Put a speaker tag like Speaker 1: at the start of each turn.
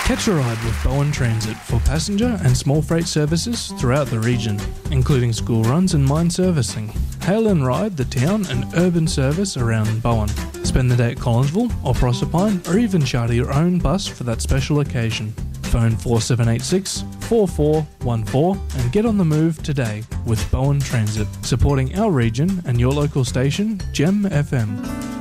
Speaker 1: Catch a ride with Bowen Transit for passenger and small freight services throughout the region, including school runs and mine servicing. Hail and ride the town and urban service around Bowen. Spend the day at Collinsville or Proserpine, or even charter your own bus for that special occasion. Phone 4786 4414 and get on the move today with Bowen Transit, supporting our region and your local station, Gem FM.